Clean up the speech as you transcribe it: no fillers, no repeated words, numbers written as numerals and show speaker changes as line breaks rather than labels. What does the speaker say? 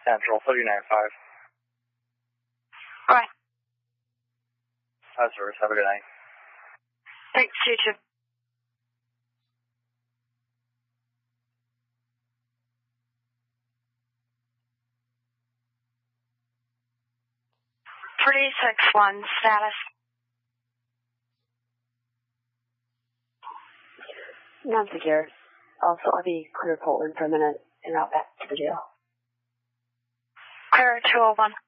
Central 39.5.
Right.
Service. Have a good night.
Thanks, you too. Pretty 6-1 status.
Non-secure. Also, I'll be clear Portland for a minute and out back to the jail.
Clear 201.